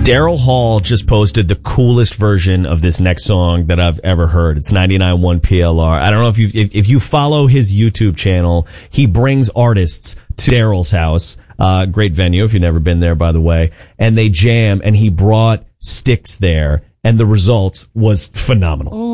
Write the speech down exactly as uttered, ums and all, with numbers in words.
Daryl Hall just posted the coolest version of this next song that I've ever heard. It's ninety-nine point one P L R. I don't know if you if, if you follow his YouTube channel, he brings artists to Daryl's house. Uh, great venue if you've never been there, by the way. And they jam, and he brought Styx there, and the result was phenomenal.